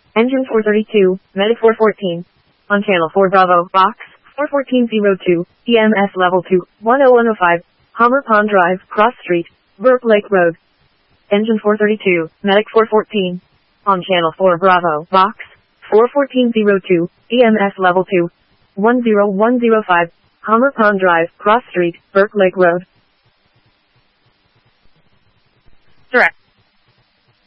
Engine 432, Medic 414. On channel 4 Bravo, box 41402, EMS level 2, 10105, Homer Pond Drive, Cross Street, Burke Lake Road. Engine 432, Medic 414. On channel 4 Bravo, box 41402, EMS level 2, 10105, Homer Pond Drive, Cross Street, Burke Lake Road. Direct.